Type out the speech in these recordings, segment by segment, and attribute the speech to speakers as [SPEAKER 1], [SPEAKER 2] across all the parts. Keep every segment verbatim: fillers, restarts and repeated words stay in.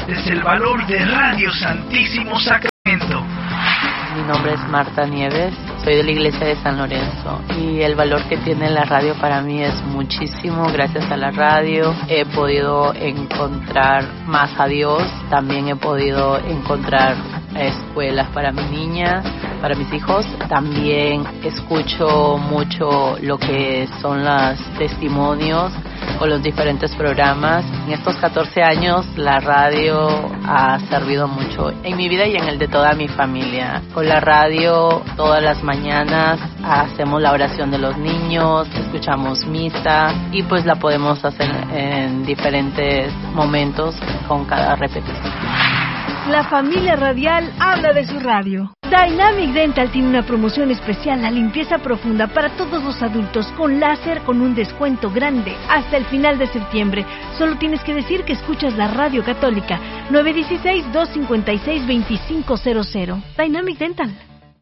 [SPEAKER 1] desde el valor de Radio Santísimo Sacramento.
[SPEAKER 2] Mi nombre es Marta Nieves, soy de la Iglesia de San Lorenzo y el valor que tiene la radio para mí es muchísimo. Gracias a la radio he podido encontrar más a Dios, también he podido encontrar escuelas para mi niña, para mis hijos. También escucho mucho lo que son los testimonios o los diferentes programas. En estos catorce años la radio ha servido mucho en mi vida y en el de toda mi familia. Con la radio todas las mañanas hacemos la oración de los niños, escuchamos misa y pues la podemos hacer en diferentes momentos con cada repetición.
[SPEAKER 3] La familia radial habla de su radio. Dynamic Dental tiene una promoción especial, la limpieza profunda para todos los adultos con láser con un descuento grande hasta el final de septiembre. Solo tienes que decir que escuchas la radio católica. nueve uno seis, dos cinco seis, dos cinco cero cero. Dynamic Dental.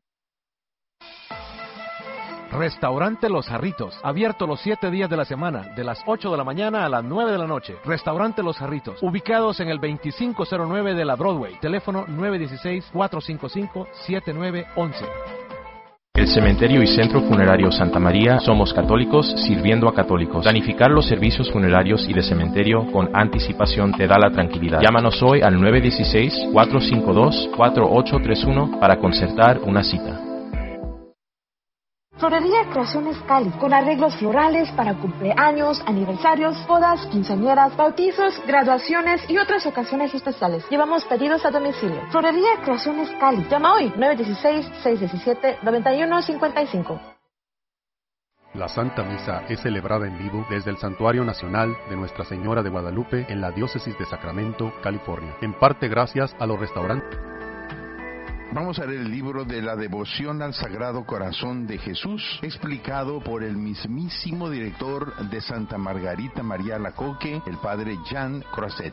[SPEAKER 4] Restaurante Los Jarritos, abierto los siete días de la semana, de las ocho de la mañana a las nueve de la noche. Restaurante Los Jarritos, ubicados en el veinticinco cero nueve de la Broadway. Teléfono nueve uno seis, cuatro cinco cinco, siete nueve uno uno.
[SPEAKER 5] El Cementerio y Centro Funerario Santa María somos católicos sirviendo a católicos. Planificar los servicios funerarios y de cementerio con anticipación te da la tranquilidad. Llámanos hoy al nueve uno seis, cuatro cinco dos, cuatro ocho tres uno para concertar una cita.
[SPEAKER 6] Florería Creaciones Cali, con arreglos florales para cumpleaños, aniversarios, bodas, quinceañeras, bautizos, graduaciones y otras ocasiones especiales. Llevamos pedidos a domicilio. Florería Creaciones Cali. Llama hoy nueve uno seis, seis uno siete, nueve uno cinco cinco.
[SPEAKER 7] La Santa Misa es celebrada en vivo desde el Santuario Nacional de Nuestra Señora de Guadalupe en la Diócesis de Sacramento, California. En parte gracias a los restaurantes.
[SPEAKER 8] Vamos a leer el libro de la devoción al Sagrado Corazón de Jesús, explicado por el mismísimo director de Santa Margarita María Alacoque, el padre Jean Croisset.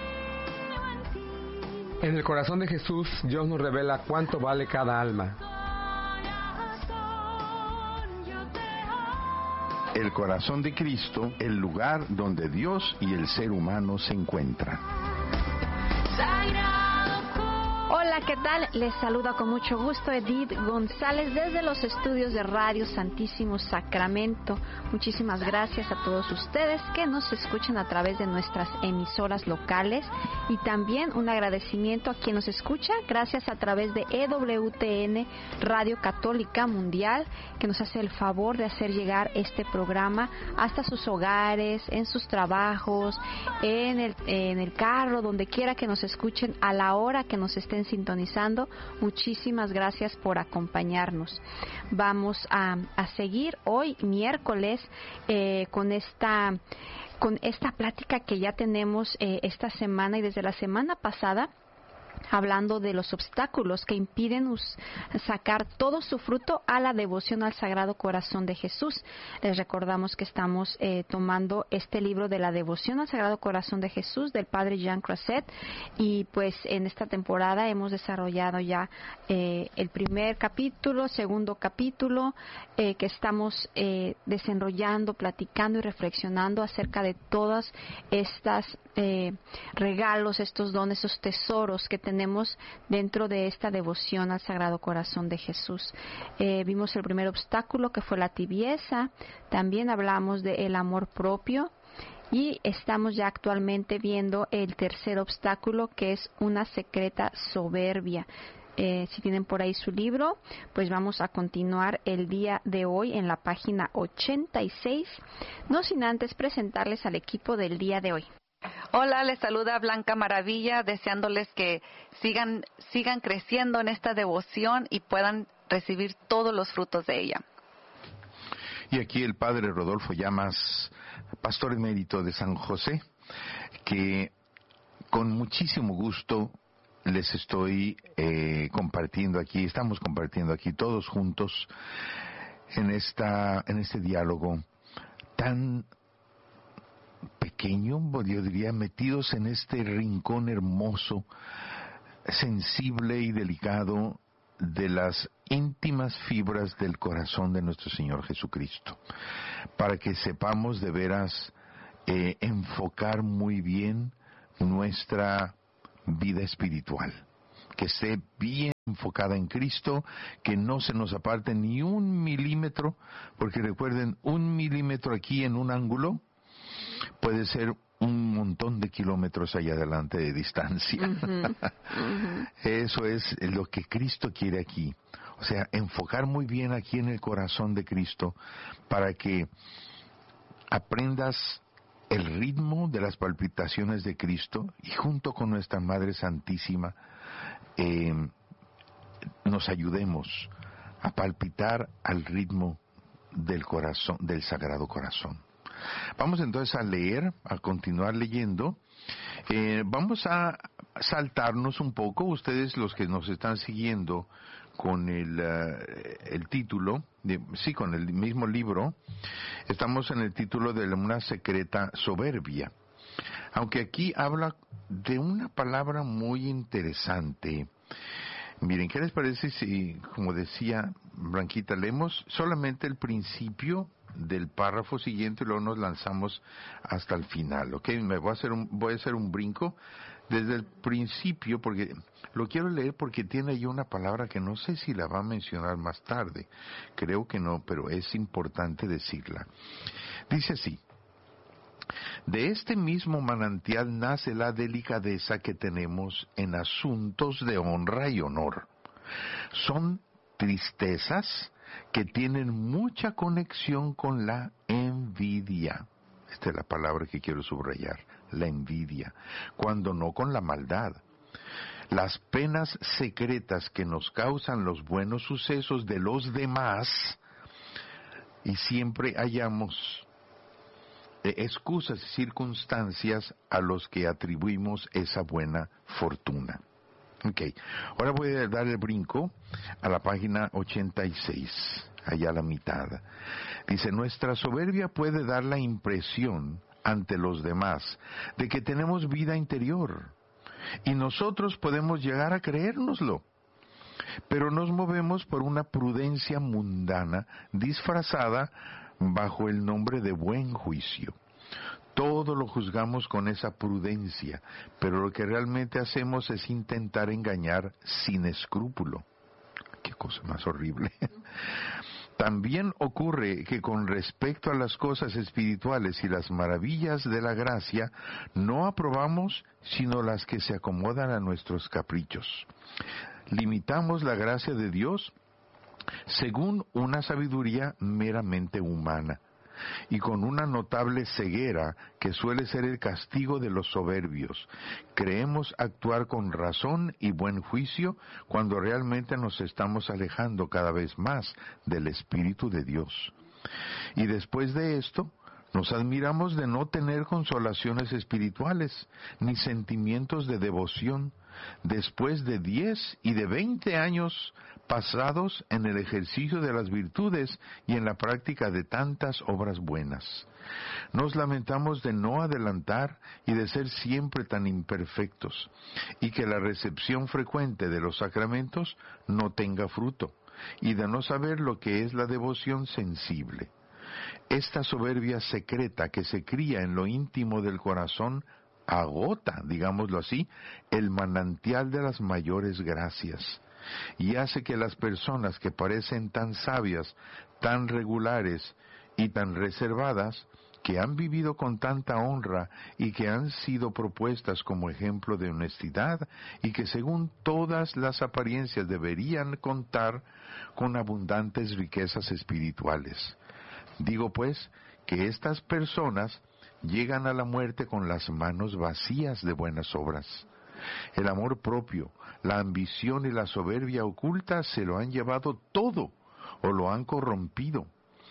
[SPEAKER 9] En el corazón de Jesús, Dios nos revela cuánto vale cada alma.
[SPEAKER 8] El corazón de Cristo, el lugar donde Dios y el ser humano se encuentran.
[SPEAKER 10] Hola, ¿qué tal? Les saluda con mucho gusto Edith González desde los estudios de Radio Santísimo Sacramento. Muchísimas gracias a todos ustedes que nos escuchan a través de nuestras emisoras locales y también un agradecimiento a quien nos escucha gracias a través de E W T N Radio Católica Mundial, que nos hace el favor de hacer llegar este programa hasta sus hogares, en sus trabajos, en el, en el carro, donde quiera que nos escuchen, a la hora que nos estén sintonizando. Muchísimas gracias por acompañarnos. Vamos a, a seguir hoy miércoles eh, con esta con esta plática que ya tenemos eh, esta semana y desde la semana pasada, hablando de los obstáculos que impiden us- sacar todo su fruto a la devoción al Sagrado Corazón de Jesús. Les recordamos que estamos eh, tomando este libro de la devoción al Sagrado Corazón de Jesús del padre Jean Croisset, y pues en esta temporada hemos desarrollado ya eh, el primer capítulo, segundo capítulo, eh, que estamos eh, desenrollando, platicando y reflexionando acerca de todas estas eh, regalos, estos dones, estos tesoros que tenemos dentro de esta devoción al Sagrado Corazón de Jesús. Eh, vimos el primer obstáculo, que fue la tibieza. También hablamos del amor propio y estamos ya actualmente viendo el tercer obstáculo, que es una secreta soberbia. Eh, si tienen por ahí su libro, pues vamos a continuar el día de hoy en la página ochenta y seis, no sin antes presentarles al equipo del día de hoy.
[SPEAKER 11] Hola, les saluda Blanca Maravilla, deseándoles que sigan sigan creciendo en esta devoción y puedan recibir todos los frutos de ella.
[SPEAKER 8] Y aquí el padre Rodolfo Llamas, pastor emérito de San José, que con muchísimo gusto les estoy eh, compartiendo aquí, estamos compartiendo aquí todos juntos en esta en este diálogo tan pequeño, yo diría, metidos en este rincón hermoso, sensible y delicado de las íntimas fibras del corazón de nuestro Señor Jesucristo, para que sepamos de veras eh, enfocar muy bien nuestra vida espiritual, que esté bien enfocada en Cristo, que no se nos aparte ni un milímetro, porque recuerden, un milímetro aquí en un ángulo puede ser un montón de kilómetros allá adelante de distancia. Uh-huh. Uh-huh. Eso es lo que Cristo quiere aquí. O sea, enfocar muy bien aquí en el corazón de Cristo para que aprendas el ritmo de las palpitaciones de Cristo y junto con nuestra Madre Santísima eh, nos ayudemos a palpitar al ritmo del corazón, del Sagrado Corazón. Vamos entonces a leer, a continuar leyendo. Eh, vamos a saltarnos un poco, ustedes los que nos están siguiendo con el, uh, el título, de, sí, con el mismo libro, estamos en el título de una secreta soberbia. Aunque aquí habla de una palabra muy interesante. Miren, ¿qué les parece si, como decía Blanquita, leemos solamente el principio del párrafo siguiente y luego nos lanzamos hasta el final? ¿Ok? Me voy a hacer un, voy a hacer un brinco desde el principio porque lo quiero leer porque tiene ahí una palabra que no sé si la va a mencionar más tarde. Creo que no, pero es importante decirla. Dice así: de este mismo manantial nace la delicadeza que tenemos en asuntos de honra y honor. Son tristezas que tienen mucha conexión con la envidia. Esta es la palabra que quiero subrayar, la envidia, cuando no con la maldad. Las penas secretas que nos causan los buenos sucesos de los demás, y siempre hallamos de excusas y circunstancias a los que atribuimos esa buena fortuna. Ok, ahora voy a dar el brinco a la página ochenta y seis, allá a la mitad. Dice: nuestra soberbia puede dar la impresión ante los demás de que tenemos vida interior, y nosotros podemos llegar a creérnoslo. Pero nos movemos por una prudencia mundana disfrazada bajo el nombre de buen juicio. Todo lo juzgamos con esa prudencia, pero lo que realmente hacemos es intentar engañar sin escrúpulo. Qué cosa más horrible. También ocurre que con respecto a las cosas espirituales y las maravillas de la gracia, no aprobamos sino las que se acomodan a nuestros caprichos. Limitamos la gracia de Dios según una sabiduría meramente humana, y con una notable ceguera que suele ser el castigo de los soberbios. Creemos actuar con razón y buen juicio cuando realmente nos estamos alejando cada vez más del Espíritu de Dios. Y después de esto, nos admiramos de no tener consolaciones espirituales, ni sentimientos de devoción, después de diez y de veinte años pasados en el ejercicio de las virtudes y en la práctica de tantas obras buenas. Nos lamentamos de no adelantar y de ser siempre tan imperfectos, y que la recepción frecuente de los sacramentos no tenga fruto, y de no saber lo que es la devoción sensible. Esta soberbia secreta que se cría en lo íntimo del corazón agota, digámoslo así, el manantial de las mayores gracias, y hace que las personas que parecen tan sabias, tan regulares y tan reservadas, que han vivido con tanta honra y que han sido propuestas como ejemplo de honestidad y que según todas las apariencias deberían contar con abundantes riquezas espirituales. Digo pues que estas personas llegan a la muerte con las manos vacías de buenas obras. El amor propio, la ambición y la soberbia oculta se lo han llevado todo o lo han corrompido.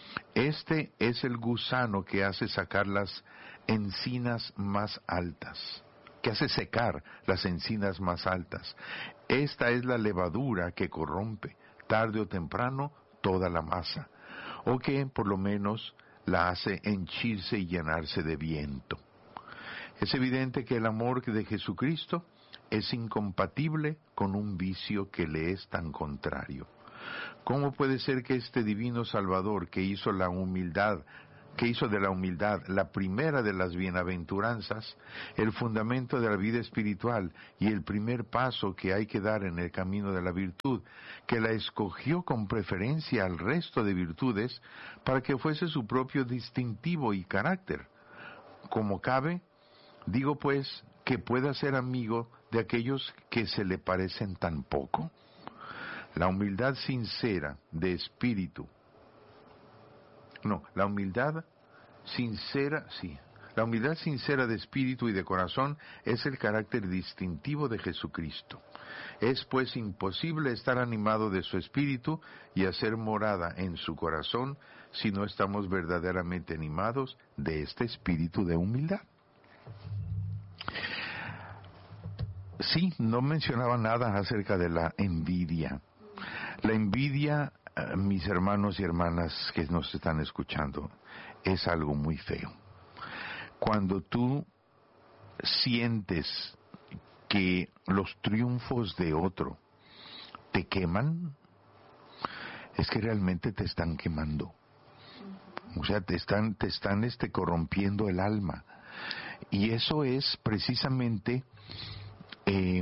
[SPEAKER 8] Este es el gusano que hace sacar las encinas más altas, que hace secar las encinas más altas. Esta es la levadura que corrompe, tarde o temprano, toda la masa, o que, por lo menos, la hace henchirse y llenarse de viento. Es evidente que el amor de Jesucristo es incompatible con un vicio que le es tan contrario. ¿Cómo puede ser que este divino Salvador, que hizo la humildad que hizo de la humildad la primera de las bienaventuranzas, el fundamento de la vida espiritual y el primer paso que hay que dar en el camino de la virtud, que la escogió con preferencia al resto de virtudes para que fuese su propio distintivo y carácter. Como cabe, digo pues, que pueda ser amigo de aquellos que se le parecen tan poco. La humildad sincera de espíritu, no, la humildad sincera, sí, la humildad sincera de espíritu y de corazón es el carácter distintivo de Jesucristo. Es pues imposible estar animado de su espíritu y hacer morada en su corazón si no estamos verdaderamente animados de este espíritu de humildad. Sí, no mencionaba nada acerca de la envidia. La envidia, mis hermanos y hermanas que nos están escuchando, es algo muy feo. Cuando tú sientes que los triunfos de otro te queman, es que realmente te están quemando. O sea, te están, te están este, corrompiendo el alma. Y eso es precisamente eh,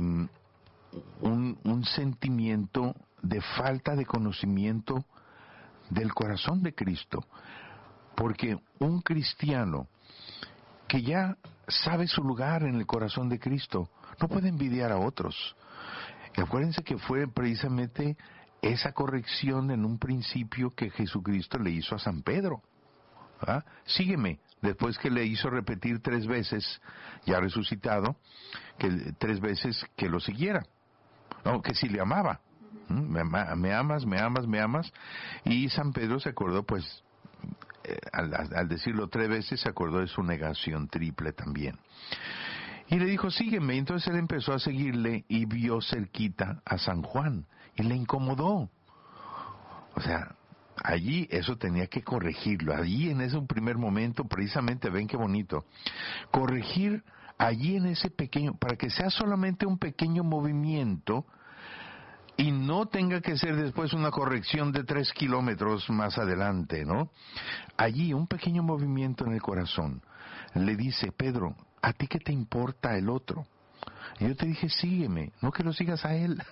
[SPEAKER 8] un, un sentimiento de falta de conocimiento del corazón de Cristo. Porque un cristiano que ya sabe su lugar en el corazón de Cristo no puede envidiar a otros. Y acuérdense que fue precisamente esa corrección en un principio que Jesucristo le hizo a San Pedro. ¿Ah? Sígueme, después que le hizo repetir tres veces, ya resucitado, que tres veces que lo siguiera, no, que si le amaba, me, me amas, me amas, me amas, y San Pedro se acordó, pues, eh, al, al decirlo tres veces, se acordó de su negación triple también, y le dijo, sígueme, y entonces él empezó a seguirle, y vio cerquita a San Juan, y le incomodó, o sea, allí eso tenía que corregirlo. Allí en ese primer momento, precisamente, ven qué bonito, corregir allí en ese pequeño, para que sea solamente un pequeño movimiento y no tenga que ser después una corrección de tres kilómetros más adelante, ¿no? Allí un pequeño movimiento en el corazón. Le dice, Pedro, ¿a ti qué te importa el otro? Y yo te dije, sígueme, no que lo sigas a él.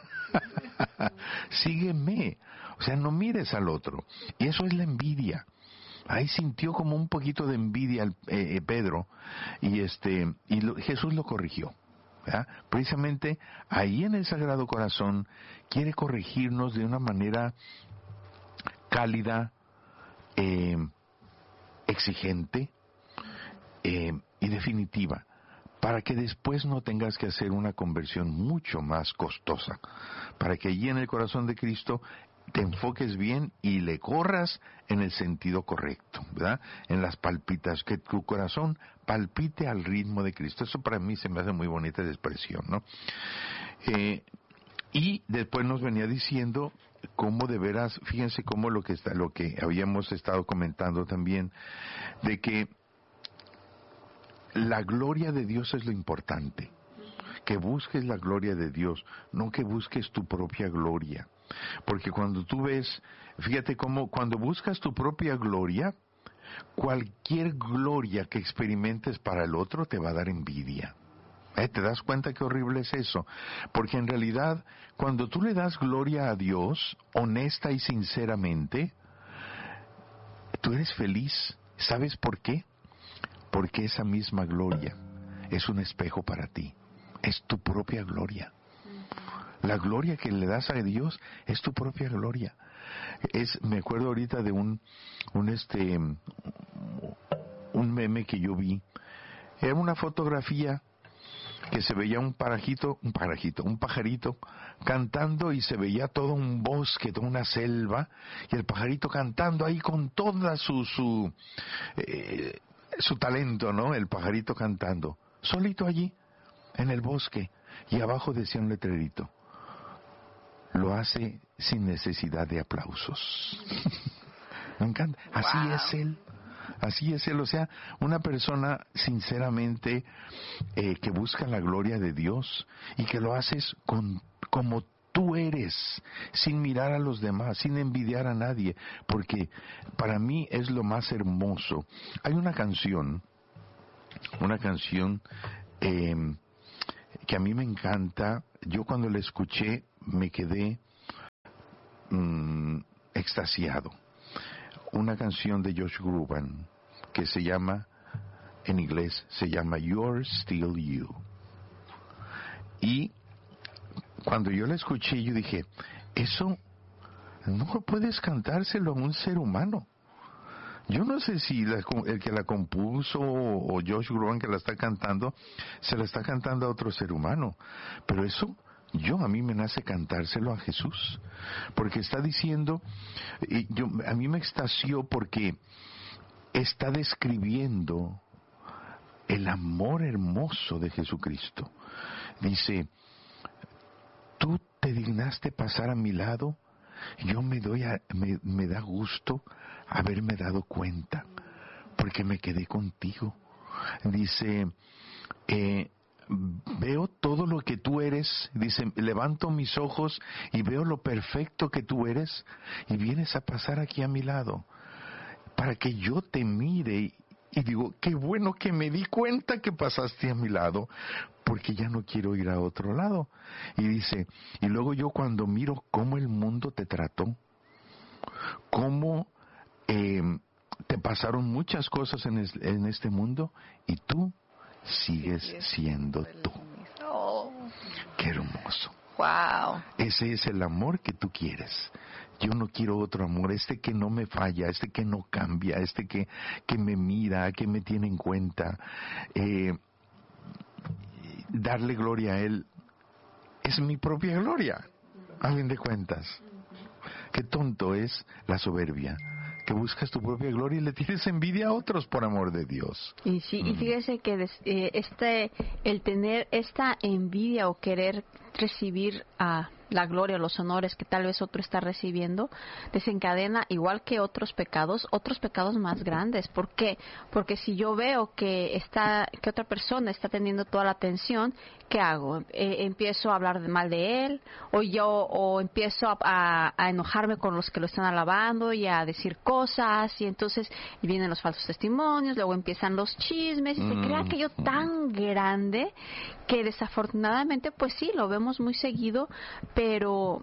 [SPEAKER 8] Sígueme. O sea, no mires al otro. Y eso es la envidia. Ahí sintió como un poquito de envidia el, eh, Pedro, y este y lo, Jesús lo corrigió. ¿Verdad? Precisamente ahí en el Sagrado Corazón quiere corregirnos de una manera cálida, eh, exigente eh, y definitiva, para que después no tengas que hacer una conversión mucho más costosa, para que allí en el corazón de Cristo te enfoques bien y le corras en el sentido correcto, ¿verdad? En las palpitas, que tu corazón palpite al ritmo de Cristo. Eso para mí se me hace muy bonita la expresión, ¿no? Eh, y después nos venía diciendo cómo de veras, fíjense cómo lo que está, lo que habíamos estado comentando también, de que la gloria de Dios es lo importante. Que busques la gloria de Dios, no que busques tu propia gloria. Porque cuando tú ves, fíjate cómo, cuando buscas tu propia gloria, cualquier gloria que experimentes para el otro te va a dar envidia. ¿Eh? ¿Te das cuenta qué horrible es eso? Porque en realidad, cuando tú le das gloria a Dios, honesta y sinceramente, tú eres feliz. ¿Sabes por qué? Porque esa misma gloria es un espejo para ti. Es tu propia gloria. La gloria que le das a Dios es tu propia gloria. Es, me acuerdo ahorita de un, un este, un meme que yo vi. Era una fotografía que se veía un parajito, un parajito, un pajarito cantando, y se veía todo un bosque, toda una selva, y el pajarito cantando ahí con toda su, su, eh, su talento, ¿no? El pajarito cantando, solito allí, en el bosque, y abajo decía un letrerito, lo hace sin necesidad de aplausos. Me encanta, así wow. es él, así es él, o sea, una persona sinceramente eh, que busca la gloria de Dios, y que lo haces con, como tú eres, sin mirar a los demás, sin envidiar a nadie, porque para mí es lo más hermoso. Hay una canción, una canción eh, que a mí me encanta. Yo cuando la escuché me quedé mmm, extasiado. Una canción de Josh Groban que se llama, en inglés, se llama You're Still You. Y cuando yo la escuché, yo dije, eso no puedes cantárselo a un ser humano. Yo no sé si la, el que la compuso o Josh Groban que la está cantando, se la está cantando a otro ser humano. Pero eso, yo a mí me nace cantárselo a Jesús. Porque está diciendo, y yo, a mí me extasió porque está describiendo el amor hermoso de Jesucristo. Dice, tú te dignaste pasar a mi lado, yo me doy a, me, me da gusto haberme dado cuenta, porque me quedé contigo. Dice, eh, veo todo lo que tú eres, dice, levanto mis ojos y veo lo perfecto que tú eres, y vienes a pasar aquí a mi lado, para que yo te mire y digo, qué bueno que me di cuenta que pasaste a mi lado, porque ya no quiero ir a otro lado. Y dice, y luego yo cuando miro cómo el mundo te trató, cómo eh, te pasaron muchas cosas en, es, en este mundo, y tú sigues siendo tú.
[SPEAKER 11] Oh.
[SPEAKER 8] Qué hermoso.
[SPEAKER 11] Wow.
[SPEAKER 8] Ese es el amor que tú quieres. Yo no quiero otro amor, este que no me falla, este que no cambia, este que, que me mira, que me tiene en cuenta. Eh, darle gloria a Él es mi propia gloria, a fin de cuentas. Qué tonto es la soberbia, que buscas tu propia gloria y le tienes envidia a otros por amor de Dios.
[SPEAKER 10] Y sí, mm. y fíjese que des, eh, este, el tener esta envidia o querer recibir a uh, la gloria, los honores que tal vez otro está recibiendo, desencadena, igual que otros pecados, otros pecados más grandes. ¿Por qué? Porque si yo veo que está, que otra persona está teniendo toda la atención, ¿qué hago? Eh, empiezo a hablar mal de él, o yo, o empiezo a, a, a enojarme con los que lo están alabando y a decir cosas, y entonces vienen los falsos testimonios, luego empiezan los chismes, y mm. se crea aquello tan grande que desafortunadamente, pues sí, lo vemos muy seguido, pero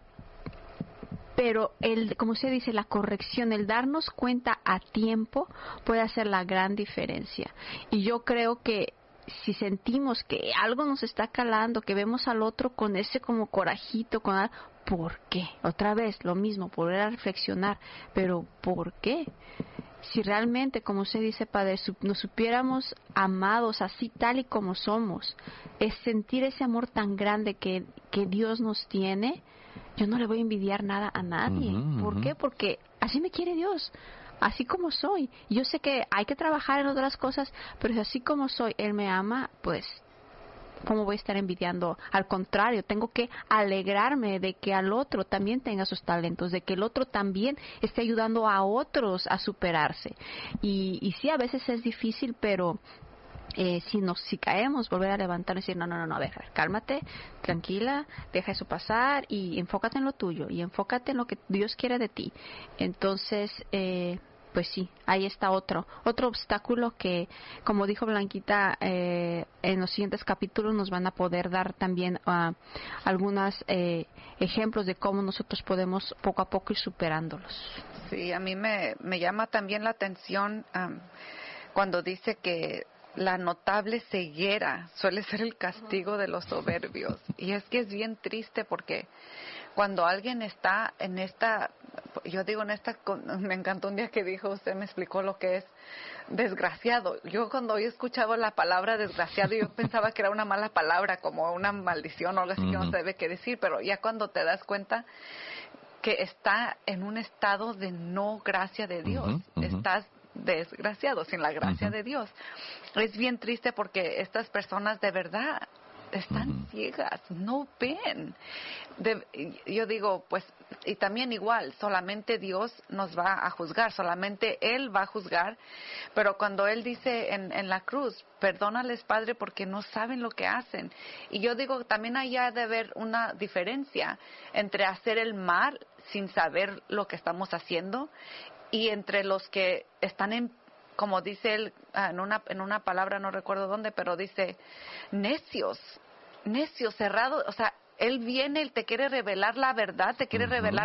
[SPEAKER 10] pero el, como usted dice, la corrección, el darnos cuenta a tiempo puede hacer la gran diferencia. Y yo creo que si sentimos que algo nos está calando, que vemos al otro con ese como corajito, con algo, ¿por qué? Otra vez, lo mismo, volver a reflexionar, pero ¿por qué? Si realmente, como usted dice, Padre, nos supiéramos amados así tal y como somos, es sentir ese amor tan grande que, que Dios nos tiene, yo no le voy a envidiar nada a nadie. Uh-huh, ¿Por uh-huh. qué? Porque así me quiere Dios, así como soy. Yo sé que hay que trabajar en otras cosas, pero si así como soy, Él me ama, pues ¿cómo voy a estar envidiando? Al contrario, tengo que alegrarme de que al otro también tenga sus talentos, de que el otro también esté ayudando a otros a superarse. Y, y sí, a veces es difícil, pero eh, si nos si caemos, volver a levantarnos y decir, no, no, no, no, a ver, a ver, cálmate, tranquila, deja eso pasar y enfócate en lo tuyo y enfócate en lo que Dios quiere de ti. Entonces, eh, pues sí, ahí está otro otro obstáculo que, como dijo Blanquita, eh, en los siguientes capítulos nos van a poder dar también uh, algunos eh, ejemplos de cómo nosotros podemos poco a poco ir superándolos.
[SPEAKER 11] Sí, a mí me, me llama también la atención um, cuando dice que la notable ceguera suele ser el castigo de los soberbios. Y es que es bien triste porque cuando alguien está en esta, yo digo en esta, me encantó un día que dijo, usted me explicó lo que es desgraciado. Yo cuando he escuchado la palabra desgraciado, yo pensaba que era una mala palabra, como una maldición o algo así uh-huh. que no se debe que decir, pero ya cuando te das cuenta que está en un estado de no gracia de Dios, uh-huh, uh-huh. estás desgraciado, sin la gracia uh-huh. de Dios. Es bien triste porque estas personas de verdad están
[SPEAKER 8] Ujú.
[SPEAKER 11] ciegas, no ven. De- yo digo, pues, y también igual, solamente Dios nos va a juzgar, solamente Él va a juzgar, pero cuando Él dice en, en la cruz, perdónales, Padre, porque no saben lo que hacen. Y yo digo, también hay de haber una diferencia entre hacer el mal sin saber lo que estamos haciendo y entre los que están en, como dice él en una, en una palabra, no recuerdo dónde, pero dice, necios, necios, cerrados, o sea, Él viene, Él te quiere revelar la verdad, te quiere
[SPEAKER 8] Ujú.
[SPEAKER 11] revelar